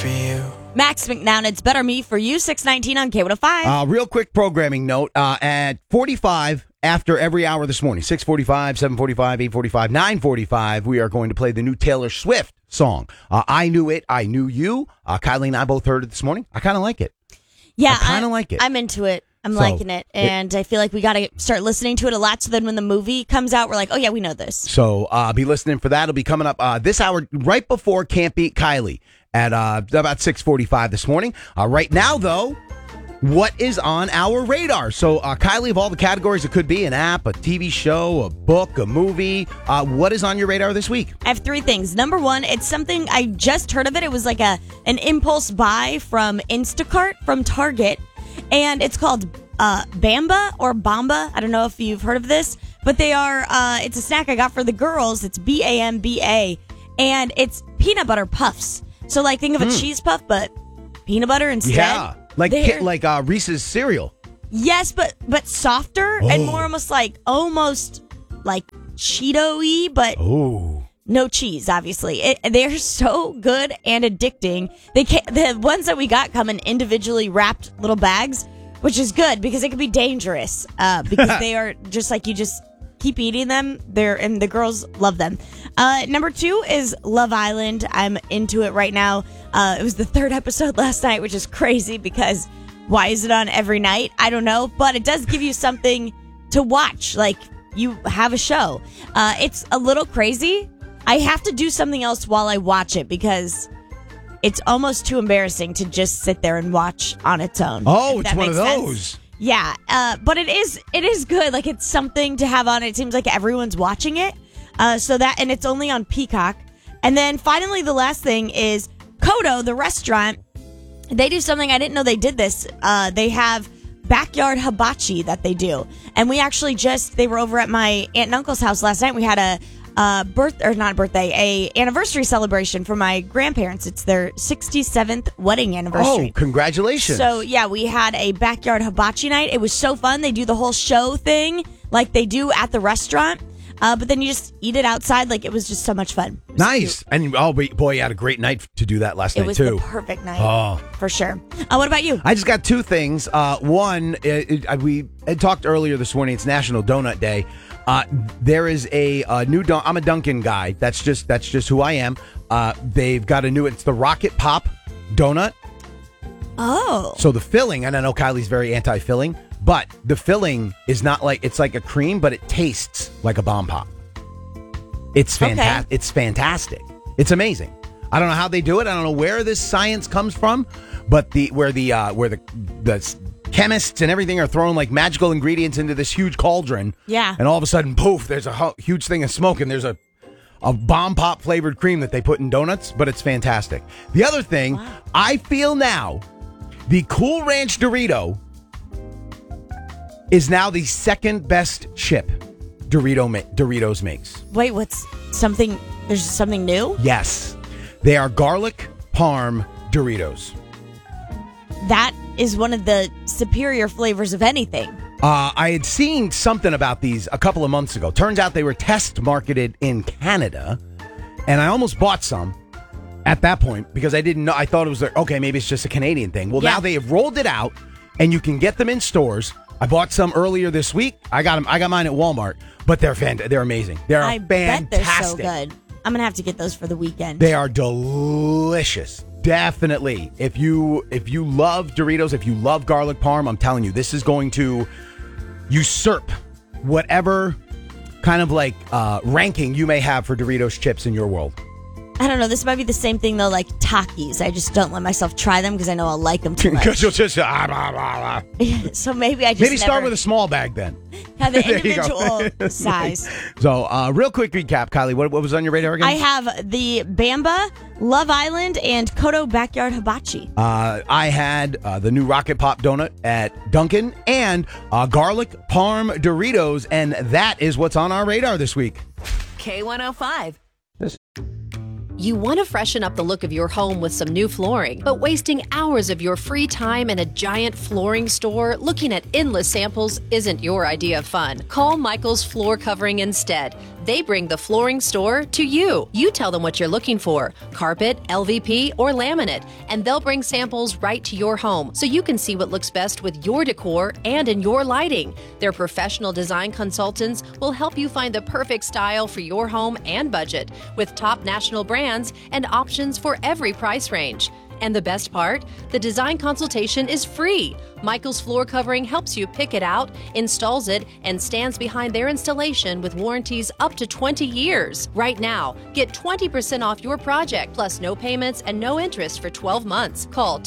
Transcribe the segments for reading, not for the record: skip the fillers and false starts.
for you. Max McNown, it's Better Me for You, 619 on K105. Real quick programming note. At 45 after every hour this morning, 6:45, 7:45, 8:45, 9:45, we are going to play the new Taylor Swift song. I Knew It, I Knew You. Kylie and I both heard it this morning. I kind of like it. Yeah, I kind of like it. I'm into it. I'm liking it. And I feel like we got to start listening to it a lot so then when the movie comes out, we're like, oh, yeah, we know this. So be listening for that. It'll be coming up this hour right before Can't Beat Kylie at about 6:45 this morning. Right now, though, what is on our radar? So, Kylie, of all the categories, it could be an app, a TV show, a book, a movie. What is on your radar this week? I have three things. Number one, it's something I just heard of it. It was like an impulse buy from Instacart from Target. And it's called Bamba or Bamba. I don't know if you've heard of this, but they are. It's a snack I got for the girls. It's BAMBA, and it's peanut butter puffs. So like think of a cheese puff, but peanut butter instead. Yeah, like Reese's cereal. Yes, but softer and more almost like Cheeto-y, but no cheese. Obviously, they're so good and addicting. The ones that we got come in individually wrapped little bags, which is good because it can be dangerous. Because they are just like you just keep eating them. And the girls love them. Number two is Love Island. I'm into it right now. It was the third episode last night, which is crazy because why is it on every night? I don't know, but it does give you something to watch. Like you have a show. It's a little crazy. I have to do something else while I watch it because it's almost too embarrassing to just sit there and watch on its own. Oh, it's one of those. Sense. Yeah, but it is good. Like it's something to have on. It seems like everyone's watching it. And it's only on Peacock. And then finally, the last thing is Kodo, the restaurant. They do something I didn't know they did this. They have backyard hibachi that they do, and we actually they were over at my aunt and uncle's house last night. We had a anniversary celebration for my grandparents. It's their 67th wedding anniversary. Oh, congratulations. So, yeah, we had a backyard hibachi night. It was so fun. They do the whole show thing like they do at the restaurant. But then you just eat it outside. Like, it was just so much fun. Nice. Cute. And, boy, you had a great night to do that last night, too. It was the perfect night. For sure. What about you? I just got two things. One, we had talked earlier this morning. It's National Donut Day. There is a new I'm a Dunkin' guy. That's just who I am. They've got it's the Rocket Pop donut. Oh. So the filling, and I know Kylie's very anti-filling, but the filling is not it's like a cream, but it tastes like a bomb pop. It's fantastic. Okay. It's fantastic. It's amazing. I don't know how they do it. I don't know where this science comes from, but where the chemists and everything are throwing like magical ingredients into this huge cauldron. Yeah. And all of a sudden, poof, there's a huge thing of smoke and there's a bomb pop flavored cream that they put in donuts, but it's fantastic. The other thing, I feel now, the Cool Ranch Dorito is now the second best chip Doritos makes. Wait, there's something new? Yes. They are garlic parm Doritos. That is one of the superior flavors of anything. I had seen something about these a couple of months ago. Turns out they were test marketed in Canada, and I almost bought some at that point because I didn't know. I thought it was okay, maybe it's just a Canadian thing. Well, now they have rolled it out, and you can get them in stores. I bought some earlier this week. I got mine at Walmart, but they're amazing. They're fantastic. Bet they're so good. I'm gonna have to get those for the weekend. They are delicious. Definitely. If you love Doritos, if you love garlic parm, I'm telling you, this is going to usurp whatever kind of ranking you may have for Doritos chips in your world. I don't know. This might be the same thing, though, like Takis. I just don't let myself try them because I know I'll like them too much. Because you'll just... So maybe I just Maybe start with a small bag, then. Have the individual size. So, real quick recap, Kylie. What was on your radar again? I have the Bamba, Love Island, and Kodo Backyard Hibachi. I had the new Rocket Pop donut at Dunkin' and garlic parm Doritos, and that is what's on our radar this week. K105. You want to freshen up the look of your home with some new flooring, but wasting hours of your free time in a giant flooring store looking at endless samples isn't your idea of fun. Call Michael's Floor Covering instead. They bring the flooring store to you. You tell them what you're looking for, carpet, LVP, or laminate, and they'll bring samples right to your home so you can see what looks best with your decor and in your lighting. Their professional design consultants will help you find the perfect style for your home and budget with top national brands and options for every price range. And the best part? The design consultation is free. Michael's Floor Covering helps you pick it out, installs it, and stands behind their installation with warranties up to 20 years. Right now, get 20% off your project, plus no payments and no interest for 12 months. Call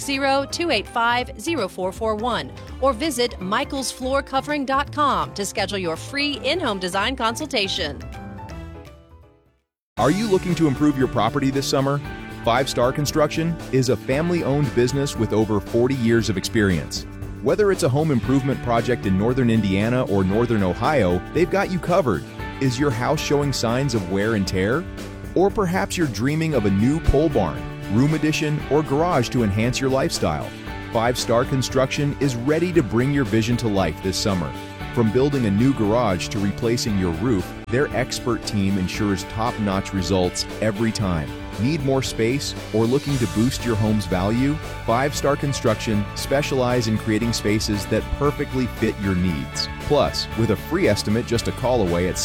260-285-0441 or visit michaelsfloorcovering.com to schedule your free in-home design consultation. Are you looking to improve your property this summer? 5 Star Construction is a family-owned business with over 40 years of experience. Whether it's a home improvement project in northern Indiana or northern Ohio, they've got you covered. Is your house showing signs of wear and tear? Or perhaps you're dreaming of a new pole barn, room addition, or garage to enhance your lifestyle? 5 Star Construction is ready to bring your vision to life this summer. From building a new garage to replacing your roof, their expert team ensures top-notch results every time. Need more space or looking to boost your home's value? 5 Star Construction specialize in creating spaces that perfectly fit your needs. Plus, with a free estimate just a call away at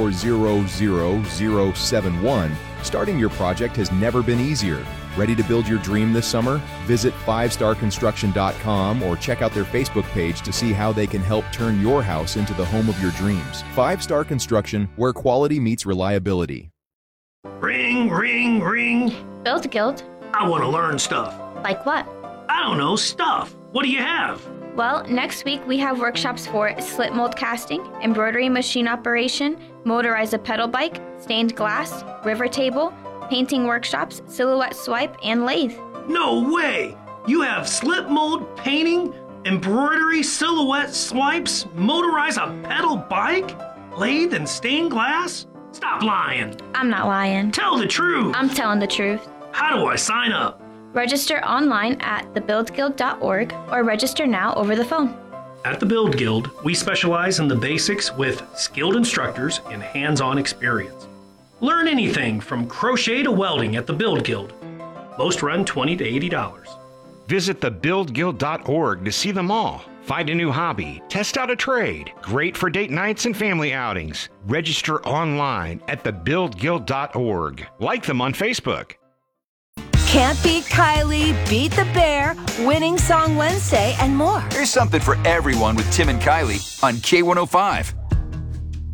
7400071, starting your project has never been easier. Ready to build your dream this summer? Visit 5starconstruction.com or check out their Facebook page to see how they can help turn your house into the home of your dreams. 5 Star Construction, where quality meets reliability. Ring, ring, ring. Build Guild. I want to learn stuff. Like what? I don't know, stuff. What do you have? Well, next week we have workshops for slip mold casting, embroidery machine operation, motorize a pedal bike, stained glass, river table, painting workshops, silhouette swipe, and lathe. No way! You have slip mold, painting, embroidery, silhouette swipes, motorize a pedal bike, lathe, and stained glass? Stop lying. I'm not lying. Tell the truth. I'm telling the truth. How do I sign up? Register online at thebuildguild.org or register now over the phone. At the Build Guild, we specialize in the basics with skilled instructors and hands-on experience. Learn anything from crochet to welding at the Build Guild. Most run $20 to $80. Visit thebuildguild.org to see them all. Find a new hobby, test out a trade. Great for date nights and family outings. Register online at thebuildguild.org. Like them on Facebook. Can't Beat Kylie, Beat the Bear, Winning Song Wednesday, and more. There's something for everyone with Tim and Kylie on K105.